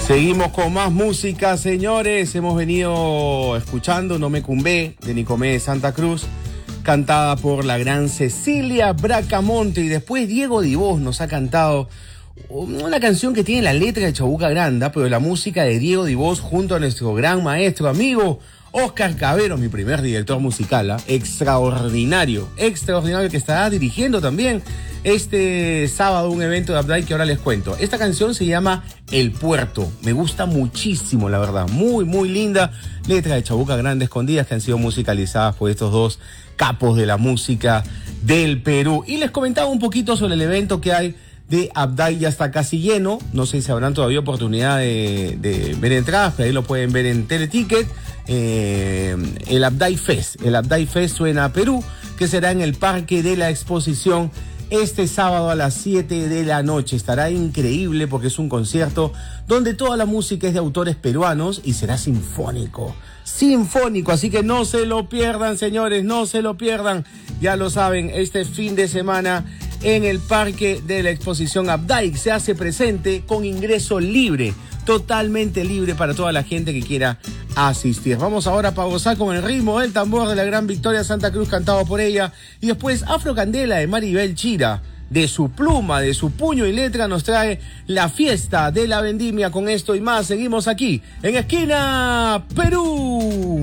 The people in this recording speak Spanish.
Seguimos con más música, señores. Hemos venido escuchando No Me Cumbé, de Nicomé de Santa Cruz, cantada por la gran Cecilia Bracamonte. Y después Diego Dibós nos ha cantado una canción que tiene la letra de Chabuca Granda, pero la música de Diego Dibós junto a nuestro gran maestro, amigo Oscar Cabero, mi primer director musical, extraordinario, que estará dirigiendo también este sábado un evento de Abdai que ahora les cuento. Esta canción se llama El Puerto, me gusta muchísimo, la verdad, muy linda, letra de Chabuca Granda Escondidas que han sido musicalizadas por estos dos capos de la música del Perú. Y les comentaba un poquito sobre el evento que hay de Abdai, ya está casi lleno, no sé si habrán todavía oportunidad de ver entradas, pero ahí lo pueden ver en Teleticket. El Abdai Fest suena a Perú, que será en el Parque de la Exposición este sábado a las 7 de la noche. Estará increíble porque es un concierto donde toda la música es de autores peruanos y será sinfónico, así que no se lo pierdan, señores, no se lo pierdan, ya lo saben, este fin de semana en el Parque de la Exposición. Abdai se hace presente con ingreso libre, totalmente libre para toda la gente que quiera asistir. Vamos ahora para gozar con el ritmo del tambor de la gran Victoria Santa Cruz, cantado por ella, y después Afro Candela de Maribel Chira. De su pluma, de su puño y letra nos trae La Fiesta de la Vendimia. Con esto y más seguimos aquí en Esquina Perú.